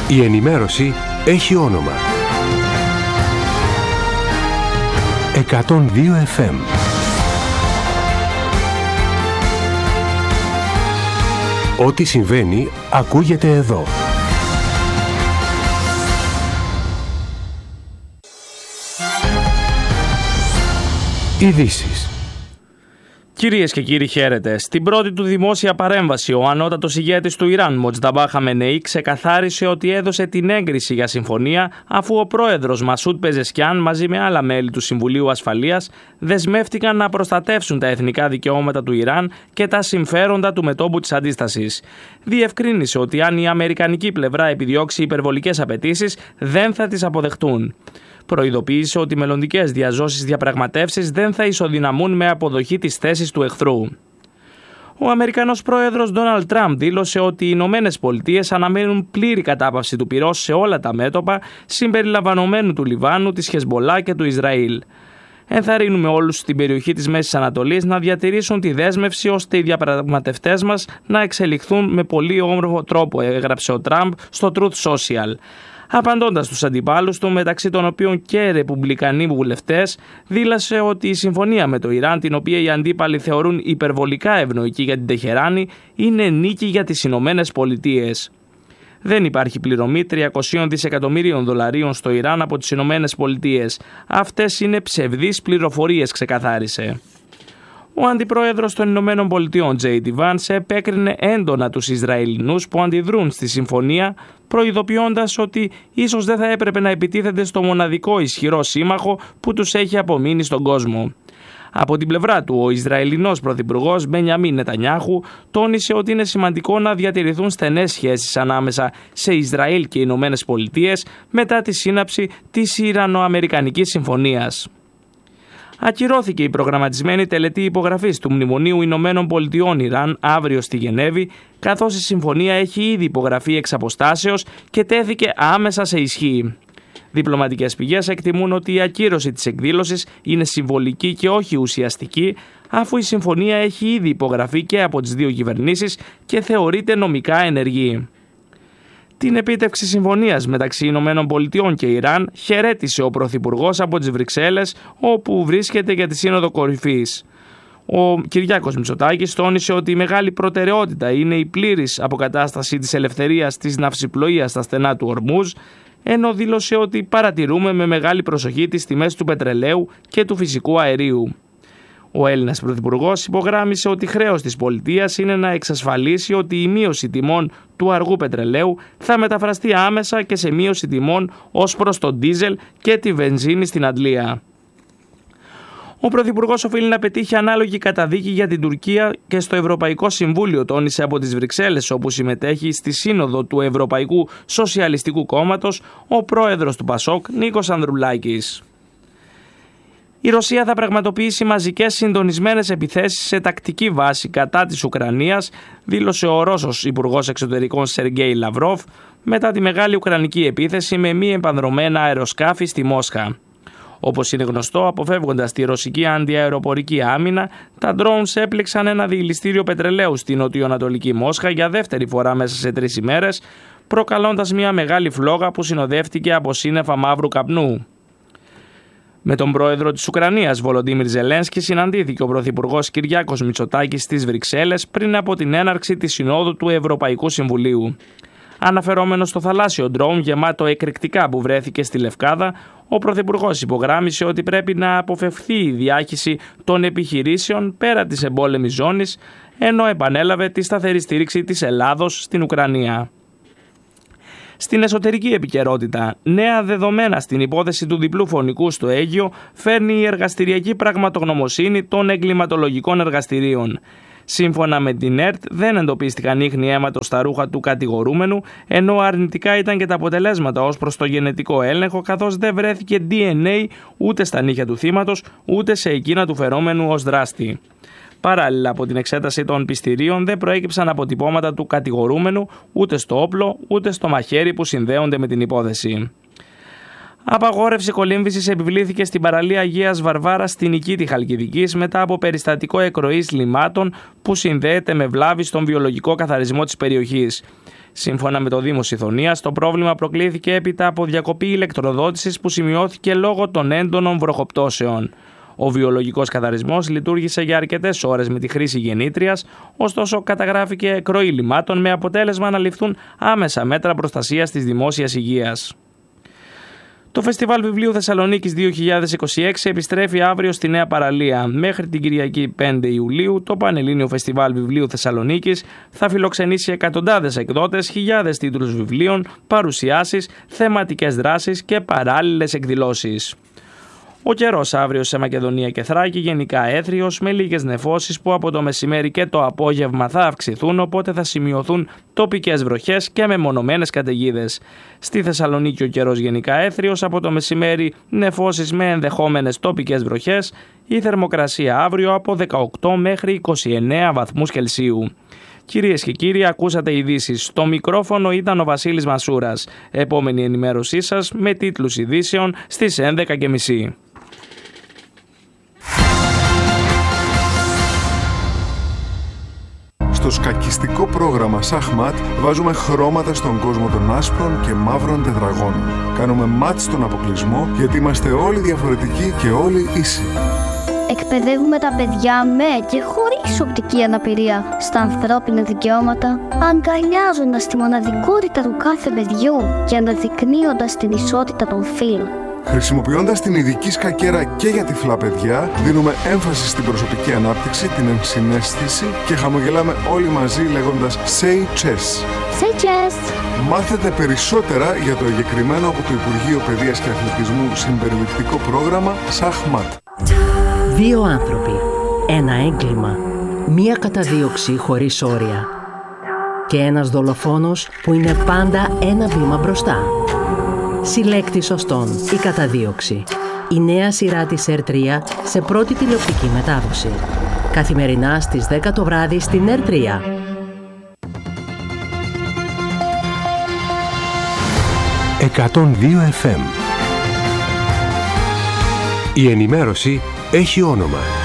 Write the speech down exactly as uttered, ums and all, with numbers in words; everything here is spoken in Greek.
Η ενημέρωση έχει όνομα. εκατόν δύο εφ εμ. Ό,τι συμβαίνει ακούγεται εδώ. Ειδήσεις. Κυρίες και κύριοι, χαίρετε. Στην πρώτη του δημόσια παρέμβαση, ο ανώτατος ηγέτης του Ιράν, Μοτζταμπά Χαμενεή, ξεκαθάρισε ότι έδωσε την έγκριση για συμφωνία, αφού ο πρόεδρος Μασούντ Πεζεσκιάν μαζί με άλλα μέλη του Συμβουλίου Ασφαλείας δεσμεύτηκαν να προστατεύσουν τα εθνικά δικαιώματα του Ιράν και τα συμφέροντα του μετώπου της αντίστασης. Διευκρίνησε ότι αν η αμερικανική πλευρά επιδιώξει υπερβολικές απαιτήσεις, δεν θα τις αποδεχτούν. Προειδοποίησε ότι μελλοντικές διαζώσεις διαπραγματεύσεις δεν θα ισοδυναμούν με αποδοχή της θέσης του εχθρού. Ο Αμερικανός πρόεδρος Ντόναλντ Τραμπ δήλωσε ότι οι Ηνωμένες Πολιτείες αναμένουν πλήρη κατάπαυση του πυρός σε όλα τα μέτωπα, συμπεριλαμβανομένου του Λιβάνου, της Χεσμπολά και του Ισραήλ. Ενθαρρύνουμε όλους στην περιοχή της Μέσης Ανατολής να διατηρήσουν τη δέσμευση ώστε οι διαπραγματευτές μας να εξελιχθούν με πολύ όμορφο τρόπο, έγραψε ο Τραμπ στο Truth Social. Απαντώντας στους αντιπάλους του, μεταξύ των οποίων και ρεπουμπλικανοί βουλευτές, δήλωσε ότι η συμφωνία με το Ιράν, την οποία οι αντίπαλοι θεωρούν υπερβολικά ευνοϊκή για την Τεχεράνη, είναι νίκη για τις Ηνωμένες Πολιτείες. Δεν υπάρχει πληρωμή τριακόσια δισεκατομμύριων δολαρίων στο Ιράν από τις Ηνωμένες Πολιτείες. Αυτές είναι ψευδείς πληροφορίες, ξεκαθάρισε. Ο αντιπρόεδρος των Ηνωμένων Πολιτειών, Τζέι Ντι Βάνς, επέκρινε έντονα τους Ισραηλινούς που αντιδρούν στη συμφωνία, προειδοποιώντας ότι ίσως δεν θα έπρεπε να επιτίθενται στο μοναδικό ισχυρό σύμμαχο που τους έχει απομείνει στον κόσμο. Από την πλευρά του, ο Ισραηλινός πρωθυπουργός Μπενιαμίν Νετανιάχου τόνισε ότι είναι σημαντικό να διατηρηθούν στενές σχέσεις ανάμεσα σε Ισραήλ και Ηνωμένες Πολιτείες μετά τη σύναψη της Ιρανο-Αμερικανικής Συμφωνίας. Ακυρώθηκε η προγραμματισμένη τελετή υπογραφής του Μνημονίου Ηνωμένων Πολιτειών Ιράν αύριο στη Γενέβη, καθώς η συμφωνία έχει ήδη υπογραφεί εξ αποστάσεως και τέθηκε άμεσα σε ισχύ. Διπλωματικές πηγές εκτιμούν ότι η ακύρωση της εκδήλωσης είναι συμβολική και όχι ουσιαστική, αφού η συμφωνία έχει ήδη υπογραφεί και από τις δύο κυβερνήσεις και θεωρείται νομικά ενεργή. Την επίτευξη συμφωνίας μεταξύ Ηνωμένων Πολιτειών και Ιράν χαιρέτησε ο Πρωθυπουργός από τις Βρυξέλλες, όπου βρίσκεται για τη Σύνοδο Κορυφής. Ο Κυριάκος Μητσοτάκης τόνισε ότι η μεγάλη προτεραιότητα είναι η πλήρης αποκατάσταση της ελευθερίας της ναυσιπλοείας στα στενά του Ορμούζ, ενώ δήλωσε ότι παρατηρούμε με μεγάλη προσοχή τις τιμές του πετρελαίου και του φυσικού αερίου. Ο Έλληνας Πρωθυπουργός υπογράμμισε ότι χρέος της πολιτείας είναι να εξασφαλίσει ότι η μείωση τιμών του αργού πετρελαίου θα μεταφραστεί άμεσα και σε μείωση τιμών ως προς το ντίζελ και τη βενζίνη στην Αντλία. Ο Πρωθυπουργός οφείλει να πετύχει ανάλογη καταδίκη για την Τουρκία και στο Ευρωπαϊκό Συμβούλιο, τόνισε από τις Βρυξέλλες, όπου συμμετέχει στη σύνοδο του Ευρωπαϊκού Σοσιαλιστικού Κόμματος ο πρόεδρος του Πασόκ, Νίκος Ανδρουλάκης. Η Ρωσία θα πραγματοποιήσει μαζικές συντονισμένες επιθέσεις σε τακτική βάση κατά της Ουκρανίας, δήλωσε ο Ρώσος Υπουργός Εξωτερικών Σεργέη Λαυρόφ, μετά τη μεγάλη ουκρανική επίθεση με μη επανδρωμένα αεροσκάφη στη Μόσχα. Όπως είναι γνωστό, αποφεύγοντας τη ρωσική αντιαεροπορική άμυνα, τα drones έπληξαν ένα διηλιστήριο πετρελαίου στην νοτιοανατολική Μόσχα για δεύτερη φορά μέσα σε τρεις ημέρες, προκαλώντας μια μεγάλη φλόγα που συνοδεύτηκε από σύννεφα μαύρου καπνού. Με τον πρόεδρο της Ουκρανίας, Βολοντίμιρ Ζελένσκι, συναντήθηκε ο πρωθυπουργός Κυριάκος Μητσοτάκης στις Βρυξέλλες πριν από την έναρξη της Συνόδου του Ευρωπαϊκού Συμβουλίου. Αναφερόμενος στο θαλάσσιο ντρόουν γεμάτο εκρηκτικά που βρέθηκε στη Λευκάδα, ο πρωθυπουργός υπογράμμισε ότι πρέπει να αποφευχθεί η διάχυση των επιχειρήσεων πέρα της εμπόλεμης ζώνης, ενώ επανέλαβε τη σταθερή στήριξη της Ελλάδος στην Ουκρανία. Στην εσωτερική επικαιρότητα, νέα δεδομένα στην υπόθεση του διπλού φωνικού στο Αίγυο φέρνει η εργαστηριακή πραγματογνωμοσύνη των εγκληματολογικών εργαστηρίων. Σύμφωνα με την ΕΡΤ, δεν εντοπίστηκαν ίχνη αίματος στα ρούχα του κατηγορούμενου, ενώ αρνητικά ήταν και τα αποτελέσματα ως προς το γενετικό έλεγχο, καθώς δεν βρέθηκε ντι εν έι ούτε στα νύχια του θύματος, ούτε σε εκείνα του φερόμενου ως δράστη. Παράλληλα, από την εξέταση των πιστηρίων δεν προέκυψαν αποτυπώματα του κατηγορούμενου ούτε στο όπλο ούτε στο μαχαίρι που συνδέονται με την υπόθεση. Απαγόρευση κολύμβησης επιβλήθηκε στην παραλία Αγίας Βαρβάρας στην Νικήτη Χαλκιδικής μετά από περιστατικό εκροής λιμάτων που συνδέεται με βλάβη στον βιολογικό καθαρισμό της περιοχής. Σύμφωνα με το Δήμο Σιδωνίας, το πρόβλημα προκλήθηκε έπειτα από διακοπή ηλεκτροδότησης που σημειώθηκε λόγω των έντονων βροχοπτώσεων. Ο βιολογικός καθαρισμός λειτουργήσε για αρκετές ώρες με τη χρήση γεννήτριας, ωστόσο καταγράφηκε εκροή λιμάτων με αποτέλεσμα να ληφθούν άμεσα μέτρα προστασίας της δημόσιας υγείας. Το Φεστιβάλ Βιβλίου Θεσσαλονίκης δύο χιλιάδες είκοσι έξι επιστρέφει αύριο στη Νέα Παραλία. Μέχρι την Κυριακή πέντε Ιουλίου, το Πανελλήνιο Φεστιβάλ Βιβλίου Θεσσαλονίκης θα φιλοξενήσει εκατοντάδες εκδότες, χιλιάδες τίτλους βιβλίων, παρουσιάσεις, θεματικές δράσεις και παράλληλες εκδηλώσεις. Ο καιρός αύριο σε Μακεδονία και Θράκη γενικά έθριος με λίγες νεφώσεις που από το μεσημέρι και το απόγευμα θα αυξηθούν, οπότε θα σημειωθούν τοπικές βροχές και μεμονωμένες καταιγίδες. Στη Θεσσαλονίκη ο καιρός γενικά έθριος, από το μεσημέρι νεφώσεις με ενδεχόμενες τοπικές βροχές, η θερμοκρασία αύριο από δεκαοκτώ μέχρι είκοσι εννέα βαθμούς Κελσίου. Κυρίες και κύριοι, ακούσατε ειδήσεις. Στο μικρόφωνο ήταν ο Βασίλης Μασούρας. Επόμενη ενημέρωσή σας με τίτλους ειδήσεων στις έντεκα και μισή. Στο σκακιστικό πρόγραμμα Σαχμάτ βάζουμε χρώματα στον κόσμο των άσπρων και μαύρων τετραγώνων. Κάνουμε μάτς στον αποκλεισμό γιατί είμαστε όλοι διαφορετικοί και όλοι ίσοι. Εκπαιδεύουμε τα παιδιά με και χωρίς οπτική αναπηρία στα ανθρώπινα δικαιώματα, αγκαλιάζοντας τη μοναδικότητα του κάθε παιδιού και αναδεικνύοντας την ισότητα των φύλων. Χρησιμοποιώντας την ειδική σκακέρα και για τυφλά παιδιά, δίνουμε έμφαση στην προσωπική ανάπτυξη, την ενσυναίσθηση και χαμογελάμε όλοι μαζί λέγοντας Say Chess. Say Chess! Μάθετε περισσότερα για το εγκεκριμένο από το Υπουργείο Παιδείας και Αθλητισμού συμπεριληπτικό πρόγραμμα Σαχμάτ. Δύο άνθρωποι, ένα έγκλημα, μία καταδίωξη χωρίς όρια και ένας δολοφόνος που είναι πάντα ένα βήμα μπροστά. Συλλέκτη σωστών, η καταδίωξη. Η νέα σειρά της Ερ τρία σε πρώτη τηλεοπτική μετάδοση. Καθημερινά στις δέκα το βράδυ στην Ερ τρία. εκατόν δύο εφ εμ. Η ενημέρωση έχει όνομα.